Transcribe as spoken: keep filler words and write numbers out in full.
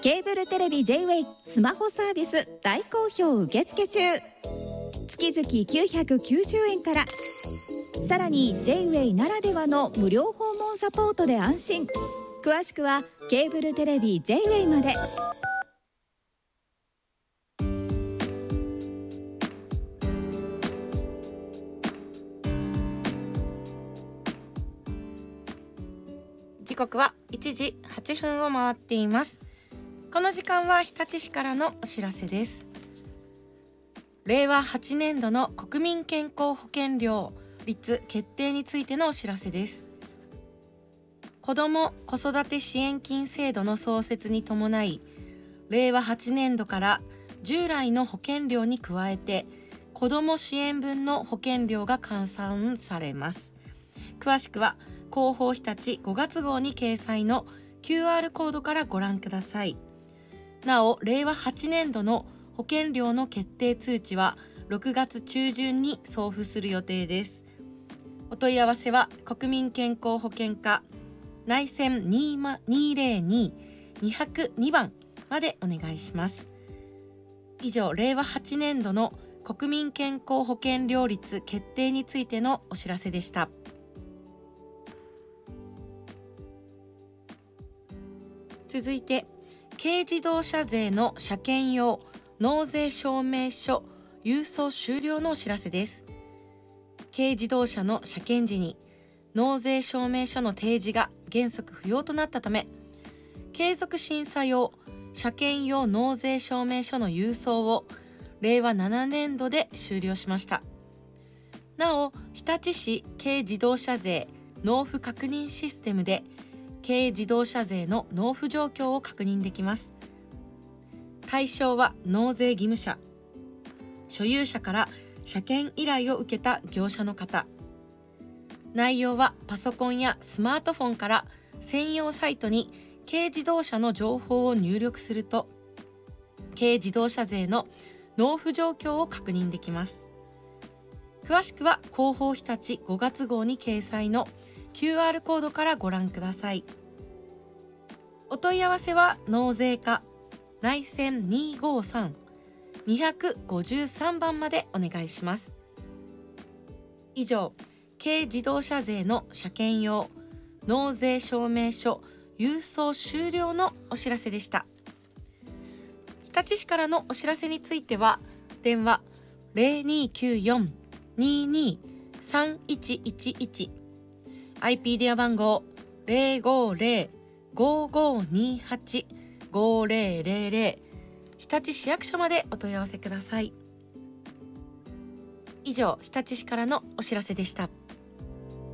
ケーブルテレビ ジェイウェイ スマホサービス大好評受付中。月々きゅうひゃくきゅうじゅうえんから、さらに ジェイウェイ ならではの無料訪問サポートで安心。詳しくはケーブルテレビ ジェイウェイ まで。 時刻はいちじはっぷんを回っています。この時間は日立市からのお知らせです。れいわはちねんどの国民健康保険料率決定についてのお知らせです。子ども・子育て支援金制度の創設に伴い、れいわはちねんどから従来の保険料に加えて子ども支援分の保険料が換算されます。詳しくは広報日立ごがつ号に掲載の キューアール コードからご覧ください。なお、れいわはちねんどの保険料の決定通知はろくがつちゅうじゅんに送付する予定です。お問い合わせは国民健康保険課内線 にーぜろに にぜろにばんまでお願いします。以上、れいわはちねんどの国民健康保険料率決定についてのお知らせでした。続いて、軽自動車税の車検用納税証明書郵送終了のお知らせです。軽自動車の車検時に納税証明書の提示が原則不要となったため、継続審査用車検用納税証明書の郵送をれいわななねんどで終了しました。なお、日立市軽自動車税納付確認システムで軽自動車税の納付状況を確認できます。対象は納税義務者、所有者から車検依頼を受けた業者の方。内容はパソコンやスマートフォンから専用サイトに軽自動車の情報を入力すると、軽自動車税の納付状況を確認できます。詳しくは広報日立ごがつ号に掲載の キューアール コードからご覧ください。お問い合わせは納税課内線 にーごーさん にごさんばんまでお願いします。以上、軽自動車税の車検用納税証明書郵送終了のお知らせでした。日立市からのお知らせについては電話 ゼロにーきゅうよん にーにー さんいちいちいち、 アイピー 電話番号 ゼロごゼロ ごごにはち ごゼロゼロゼロ、日立市役所までお問い合わせください。以上、日立市からのお知らせでした。